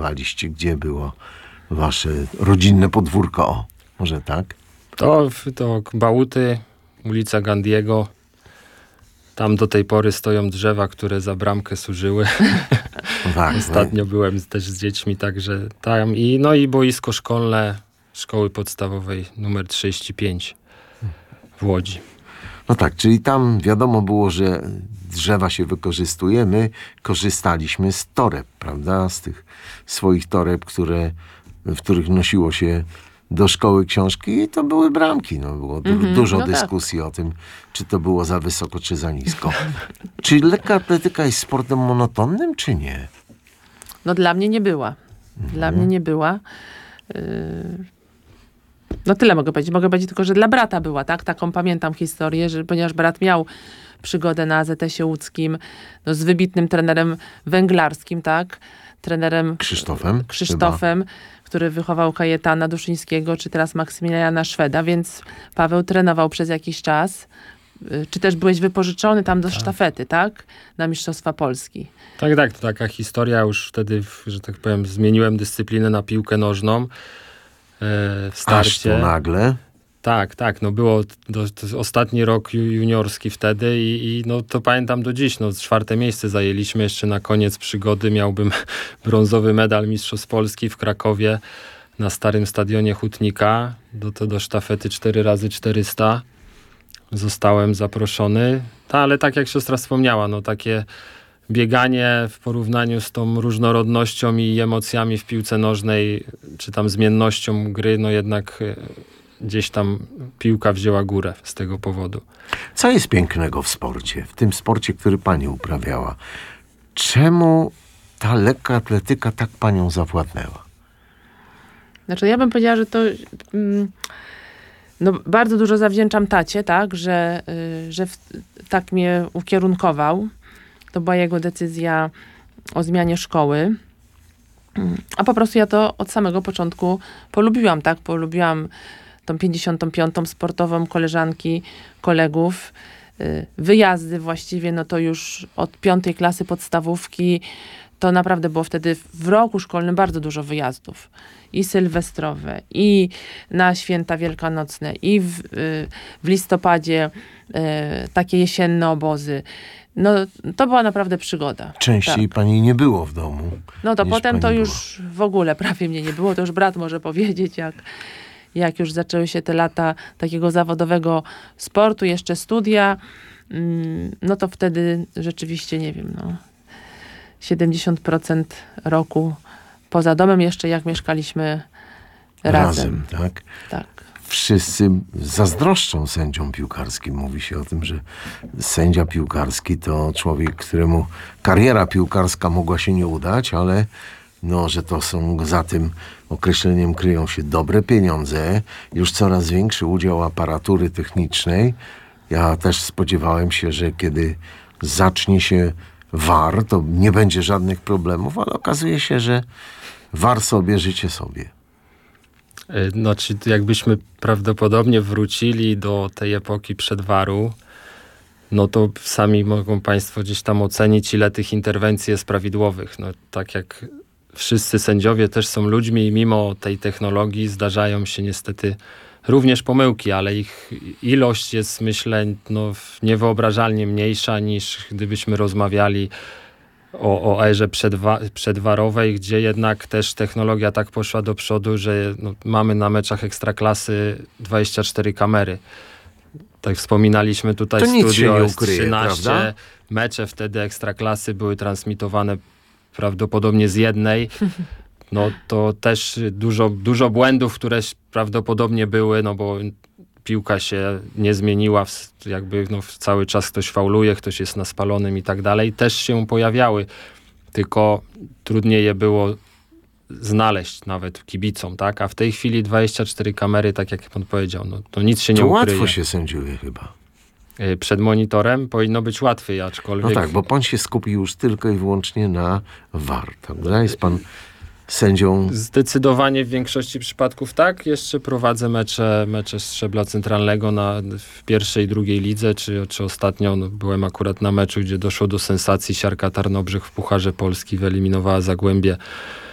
przebywaliście? Gdzie było wasze rodzinne podwórko? O, może tak? To Bałuty, ulica Gandiego. Tam do tej pory stoją drzewa, które za bramkę służyły. Tak, Ostatnio byłem też z dziećmi, także tam. I boisko szkolne szkoły podstawowej numer 35 w Łodzi. No tak, czyli tam wiadomo było, że drzewa się wykorzystuje. My korzystaliśmy z toreb, prawda? Z tych swoich toreb, w których nosiło się do szkoły książki i to były bramki. No, było dużo dyskusji o tym, czy to było za wysoko, czy za nisko. Czy lekka atletyka jest sportem monotonnym, czy nie? No dla mnie nie była. Dla mnie nie była. No tyle mogę powiedzieć. Mogę powiedzieć tylko, że dla brata była, tak? Taką pamiętam historię, że ponieważ brat miał przygodę na AZS-ie łódzkim, no, z wybitnym trenerem węglarskim, tak? Trenerem Krzysztofem, który wychował Kajetana Duszyńskiego, czy teraz Maksymiliana Szweda, więc Paweł trenował przez jakiś czas. Czy też byłeś wypożyczony tam do sztafety, tak? Na Mistrzostwa Polski. Tak, to taka historia. Już wtedy, że tak powiem, zmieniłem dyscyplinę na piłkę nożną w starcie. Aż to nagle? Tak, no było to ostatni rok juniorski wtedy i no to pamiętam do dziś, no 4. miejsce zajęliśmy jeszcze na koniec przygody, miałbym brązowy medal Mistrzostw Polski w Krakowie na starym stadionie Hutnika, do sztafety 4x400 zostałem zaproszony, ale tak jak siostra wspomniała, no takie bieganie w porównaniu z tą różnorodnością i emocjami w piłce nożnej, czy tam zmiennością gry, no jednak gdzieś tam piłka wzięła górę z tego powodu. Co jest pięknego w sporcie? W tym sporcie, który pani uprawiała? Czemu ta lekka atletyka tak panią zawładnęła? Znaczy ja bym powiedziała, że to no, bardzo dużo zawdzięczam tacie, tak? Że tak mnie ukierunkował. To była jego decyzja o zmianie szkoły. A po prostu ja to od samego początku polubiłam, tak? Polubiłam tą 55. sportową, koleżanki, kolegów. Wyjazdy właściwie, no to już od 5. klasy podstawówki to naprawdę było wtedy w roku szkolnym bardzo dużo wyjazdów. I sylwestrowe, i na święta wielkanocne, i w listopadzie takie jesienne obozy. No to była naprawdę przygoda. Częściej pani nie było w domu. No to potem to była. już w ogóle prawie mnie nie było. To już brat może powiedzieć, jak już zaczęły się te lata takiego zawodowego sportu, jeszcze studia, no to wtedy rzeczywiście, nie wiem, no 70% roku poza domem, jeszcze jak mieszkaliśmy razem. Tak? Tak. Wszyscy zazdroszczą sędziom piłkarskim. Mówi się o tym, że sędzia piłkarski to człowiek, któremu kariera piłkarska mogła się nie udać, ale no, że to są za tym określeniem kryją się dobre pieniądze, już coraz większy udział aparatury technicznej. Ja też spodziewałem się, że kiedy zacznie się VAR, to nie będzie żadnych problemów, ale okazuje się, że VAR sobie, życie sobie. Znaczy, jakbyśmy prawdopodobnie wrócili do tej epoki przed VAR-u, no to sami mogą państwo gdzieś tam ocenić, ile tych interwencji jest prawidłowych. No tak jak wszyscy sędziowie też są ludźmi i mimo tej technologii zdarzają się niestety również pomyłki, ale ich ilość jest, myślę, no, niewyobrażalnie mniejsza niż gdybyśmy rozmawiali o erze przedwarowej, gdzie jednak też technologia tak poszła do przodu, że no, mamy na meczach Ekstraklasy 24 kamery. Tak wspominaliśmy tutaj to w studio ukryje, 13 prawda? mecze wtedy Ekstraklasy były transmitowane prawdopodobnie z jednej. No to też dużo błędów, które prawdopodobnie były, no bo piłka się nie zmieniła, jakby no, cały czas ktoś fauluje, ktoś jest na spalonym i tak dalej. Też się pojawiały, tylko trudniej je było znaleźć nawet kibicom, tak? A w tej chwili 24 kamery, tak jak pan powiedział, no to nic się nie ukryje. Łatwo się sędziuje chyba. Przed monitorem powinno być łatwiej, aczkolwiek... No tak, bo pan się skupił już tylko i wyłącznie na VAR, prawda? Jest pan sędzią... Zdecydowanie w większości przypadków tak. Jeszcze prowadzę mecze z szczebla centralnego w pierwszej, drugiej lidze, czy ostatnio byłem akurat na meczu, gdzie doszło do sensacji. Siarka Tarnobrzeg w Pucharze Polski wyeliminowała Zagłębie